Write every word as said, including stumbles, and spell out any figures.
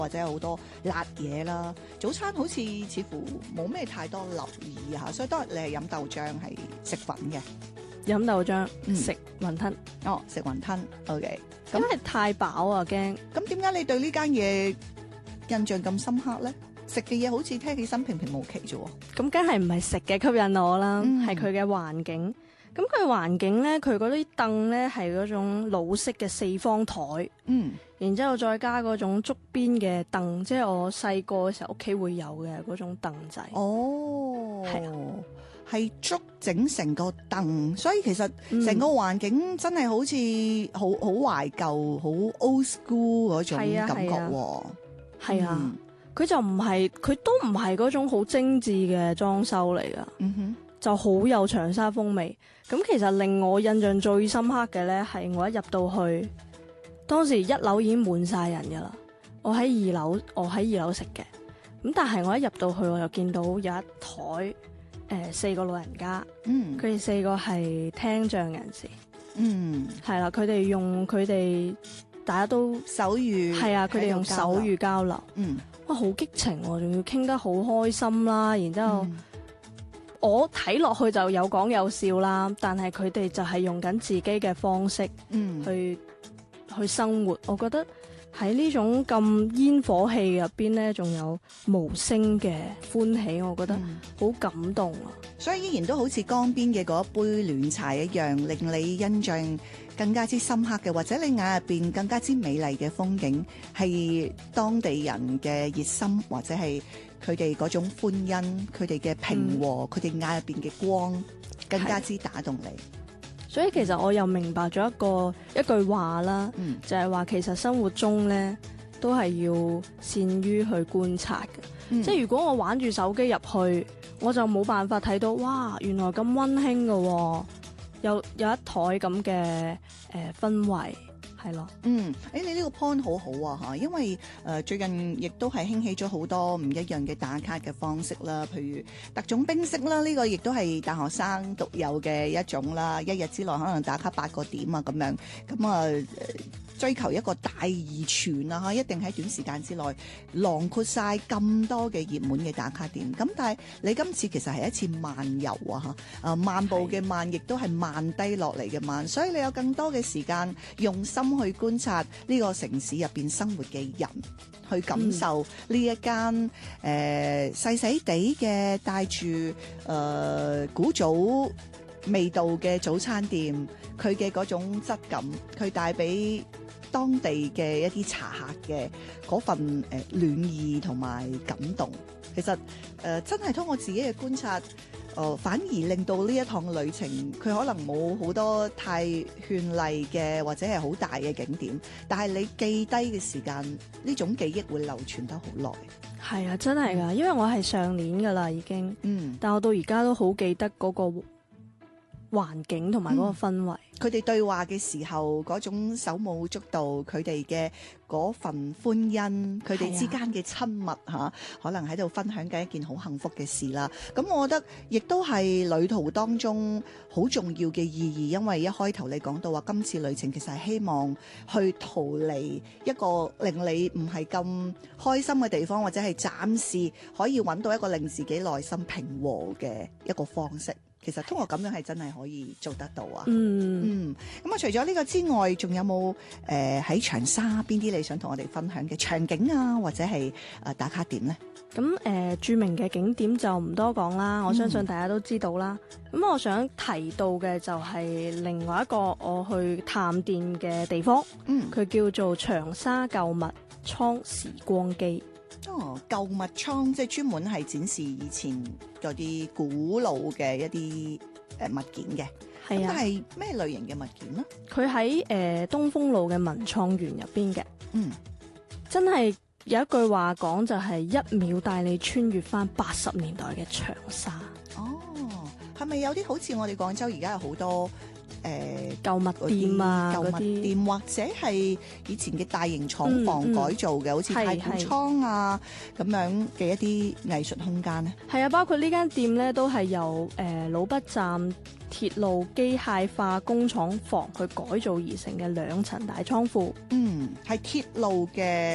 或者有好多辣嘢啦。早餐好似似乎冇咩太多留意嚇，所以當日你係飲豆漿係食粉嘅， 飲豆漿嗯食雲吞， 哦食雲吞 ，OK。 因為太飽啊，驚。 咁點解你對呢間嘢印象咁深刻咧？食嘅嘢好似聽起身平平無奇啫喎。 咁梗係唔係食嘅吸引我啦， 嗯係佢嘅環境。咁佢環境咧，佢嗰啲凳咧係嗰種老式嘅四方台， 嗯然之後再加嗰種竹邊嘅凳，即係我細個嘅時候屋企會有嘅嗰種凳仔。 哦， 係啊係竹整成個凳，所以其實嗯成個環境真係好似好好懷舊、好 old school 嗰種係啊感覺係啊喎。 係啊嗯， 佢、就唔係，佢都唔係嗰種好精緻嘅裝修嚟噶， 嗯哼， 就好有長沙風味。咁其實令我印象最深刻嘅咧，係我一入到去，當時一樓已經滿晒人噶啦。我喺二樓，我喺二樓食嘅。咁但係我一入到去，我又見到有一台誒、呃、四個老人家， 嗯， 佢哋四個係聽障人士， 嗯係啦，佢哋用佢哋大家都手語係啊，佢哋用手語交流， 嗯， 哇，好激情喎，仲要傾得好開心啦，然之後。 嗯我睇落去就有講有笑啦，但係佢哋就係用緊自己嘅方式嗯去、嗯、去生活。我覺得喺呢種咁煙火氣入邊呢，仲有無聲嘅歡喜，我覺得好感動啊！ 所以依然都好似江邊嘅嗰一杯暖茶一樣，令你印象更加之深刻嘅，或者你眼入邊更加之美麗嘅風景，係當地人嘅熱心，或者係佢哋嗰種歡欣，佢哋嘅平和，佢哋眼入邊嘅光，更加之打動你。 所以其實我又明白咗一個一句話啦， 嗯， 就係話其實生活中呢都係要善於去觀察嘅。 嗯、 即係如果我玩住手機入去，我就冇辦法睇到，哇，原來咁溫馨㗎喎，有有一台咁嘅誒氛圍，係咯。 嗯，誒你呢個 point 好好啊嚇，因為誒、呃、最近亦都係興起咗好多唔一樣嘅打卡嘅方式啦，譬如特種兵式啦，呢、這個亦都係大學生獨有嘅一種啦，一日之內可能打卡八個點啊咁樣，咁啊、呃、追求一個大而全啊嚇，一定喺短時間之內囊括晒咁多嘅熱門嘅打卡點。咁但係你今次其實係一次漫遊啊嚇，啊漫步嘅漫，亦都係慢低落嚟嘅慢，所以你有更多嘅時間用心去觀察呢個城市入邊生活嘅人，去感受呢一間誒、呃、細細地嘅帶住誒古早味道嘅早餐店，佢嘅嗰種質感，佢帶俾當地嘅一啲茶客嘅嗰份誒、呃、暖意同埋感動。其實誒、呃、真係通過自己嘅觀察。誒、呃、反而令到呢一趟旅程，佢可能冇好多太絢麗嘅或者係好大嘅景點，但係你記低嘅時間，呢種記憶會流傳得好耐。 係啊，真係㗎，因為我係上年㗎啦已經， 嗯， 但我到而家都好記得嗰個環境同埋嗰個氛圍。 佢哋對話嘅時候嗰種手舞足蹈，佢哋嘅嗰份歡欣，佢哋之間嘅親密嚇、啊，可能喺度分享緊一件好幸福嘅事啦。咁我覺得亦都係旅途當中好重要嘅意義，因為一開頭你講到話今次旅程其實係希望去逃離一個令你唔係咁開心嘅地方，或者係暫時可以揾到一個令自己內心平和嘅一個方式。其實通過咁樣係真係可以做得到啊！ 嗯， 嗯，咁啊，除咗呢個之外，仲有冇誒喺長沙邊啲你想同我哋分享嘅場景啊，或者係誒、呃、打卡點呢？ 咁誒、呃、著名嘅景點就唔多講啦，我相信大家都知道啦。咁、嗯、我想提到嘅就係另外一個我去探店嘅地方， 嗯， 佢叫做長沙購物倉時光機。 哦，購物倉即係專門係展示以前嗰啲古老嘅一啲誒物件嘅。係啊，係咩類型嘅物件呢？ 佢喺誒東風路嘅文創園入邊嘅。 嗯， 真係有一句話講就係一秒帶你穿越翻八十年代嘅長沙。 哦，係咪有啲好似我哋廣州而家有好多？誒、呃、 購物店啊， 購物店或者係以前嘅大型廠房改造嘅、嗯嗯，好似太古倉啊咁樣嘅一啲藝術空間咧。 係啊，包括呢間店咧都係由誒、呃、老北站鐵路機械化工廠房去改造而成嘅兩層大倉庫。 嗯，係鐵路嘅。